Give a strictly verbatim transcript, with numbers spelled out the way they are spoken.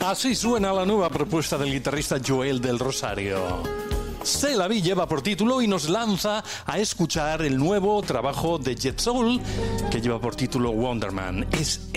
Así suena la nueva propuesta del guitarrista Joel del Rosario. Se la vi lleva por título y nos lanza a escuchar el nuevo trabajo de Jet Soul, que lleva por título Wonderman. Es